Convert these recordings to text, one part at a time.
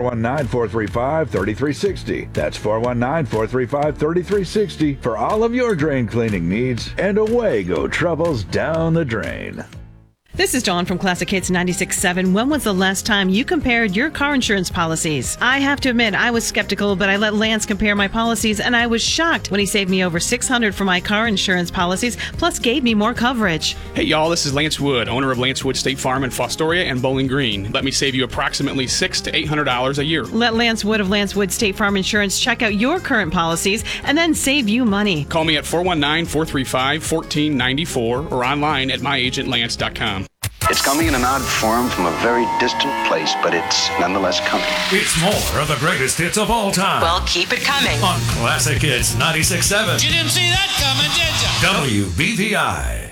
419-435-3360. That's 419-435-3360 for all of your drain cleaning needs, and away go troubles down the drain. This is Dawn from Classic Hits 96.7. When was the last time you compared your car insurance policies? I have to admit, I was skeptical, but I let Lance compare my policies, and I was shocked when he saved me over $600 for my car insurance policies, plus gave me more coverage. Hey, y'all, this is Lance Wood, owner of Lance Wood State Farm in Fostoria and Bowling Green. Let me save you approximately $600 to $800 a year. Let Lance Wood of Lance Wood State Farm Insurance check out your current policies and then save you money. Call me at 419-435-1494 or online at myagentlance.com. It's coming in an odd form from a very distant place, but it's nonetheless coming. It's more of the greatest hits of all time. Well, keep it coming. On Classic Hits 96.7. You didn't see that coming, did you? WBVI.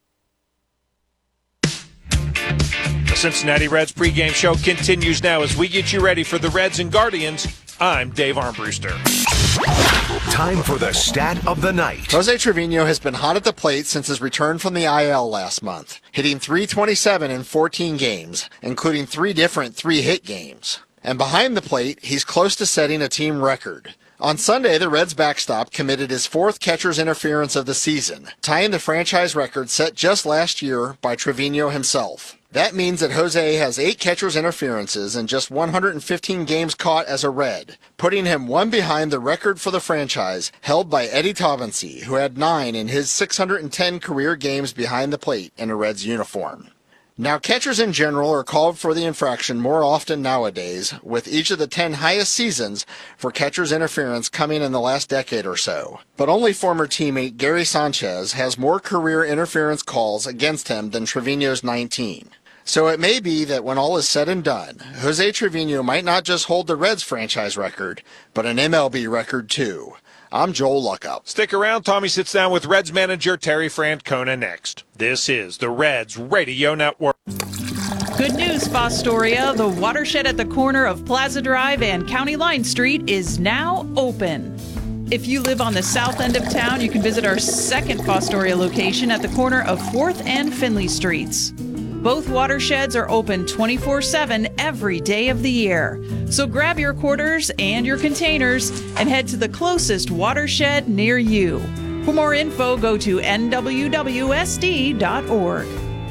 The Cincinnati Reds pregame show continues now as we get you ready for the Reds and Guardians. I'm Dave Armbruster. Time for the stat of the night. Jose Trevino has been hot at the plate since his return from the IL last month, hitting .327 in 14 games, including 3 different 3-hit games. And behind the plate, he's close to setting a team record. On Sunday, the Reds backstop committed his 4th catcher's interference of the season, tying the franchise record set just last year by Trevino himself. That means that Jose has 8 catcher's interferences and just 115 games caught as a Red, putting him one behind the record for the franchise held by Eddie Taubensee, who had 9 in his 610 career games behind the plate in a Reds uniform. Now, catchers in general are called for the infraction more often nowadays, with each of the 10 highest seasons for catcher's interference coming in the last decade or so. But only former teammate Gary Sanchez has more career interference calls against him than Trevino's 19. So it may be that when all is said and done, Jose Trevino might not just hold the Reds franchise record, but an MLB record too. I'm Joel Luckout. Stick around. Tommy sits down with Reds manager Terry Francona next. This is the Reds Radio Network. Good news, Fostoria. The watershed at the corner of Plaza Drive and County Line Street is now open. If you live on the south end of town, you can visit our second Fostoria location at the corner of 4th and Finley Streets. Both watersheds are open 24/7 every day of the year. So grab your quarters and your containers and head to the closest watershed near you. For more info, go to nwwsd.org.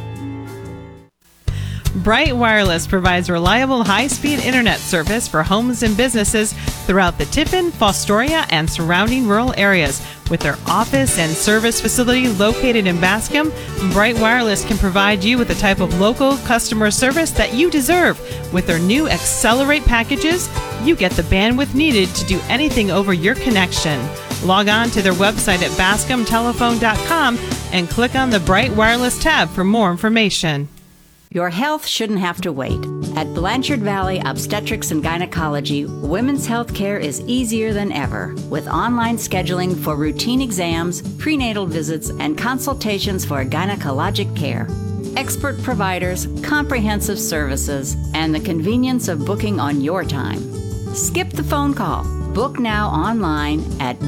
Bright Wireless provides reliable high-speed internet service for homes and businesses throughout the Tiffin, Fostoria, and surrounding rural areas. With their office and service facility located in Bascom, Bright Wireless can provide you with the type of local customer service that you deserve. With their new Accelerate packages, you get the bandwidth needed to do anything over your connection. Log on to their website at bascomtelephone.com and click on the Bright Wireless tab for more information. Your health shouldn't have to wait. At Blanchard Valley Obstetrics and Gynecology, women's health care is easier than ever, with online scheduling for routine exams, prenatal visits, and consultations for gynecologic care. Expert providers, comprehensive services, and the convenience of booking on your time. Skip the phone call. Book now online at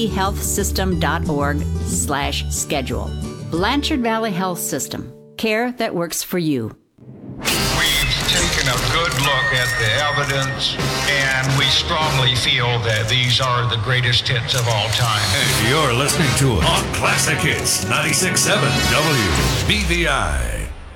bvhealthsystem.org/schedule. Blanchard Valley Health System. Care that works for you. We've taken a good look at the evidence, and we strongly feel that these are the greatest hits of all time. And you're listening to it on Classic Hits 96.7 WBVI.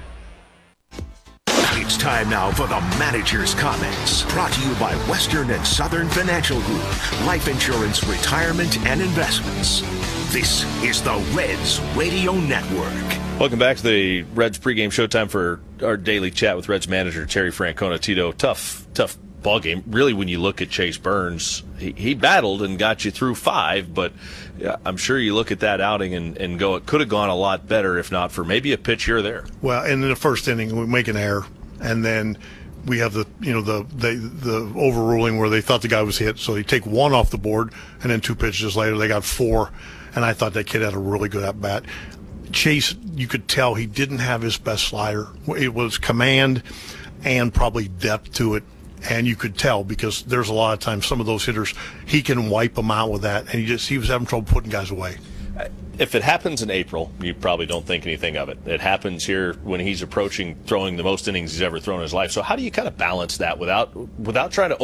It's time now for the manager's comments. Brought to you by Western and Southern Financial Group. Life insurance, retirement, and investments. This is the Reds Radio Network. Welcome back to the Reds pregame showtime for our daily chat with Reds manager Terry Francona. Tito, tough ball game. Really, when you look at Chase Burns, he battled and got you through 5, but I'm sure you look at that outing and go, it could have gone a lot better if not for maybe a pitch here or there. Well, and in the first inning, we make an error, and then we have the overruling where they thought the guy was hit, so they take 1 off the board, and then 2 pitches later they got 4, and I thought that kid had a really good at bat. Chase, you could tell he didn't have his best slider. It was command and probably depth to it, and you could tell because there's a lot of times some of those hitters, he can wipe them out with that, and he was having trouble putting guys away. If it happens in April, you probably don't think anything of it. It happens here when he's approaching throwing the most innings he's ever thrown in his life. So how do you kind of balance that without trying to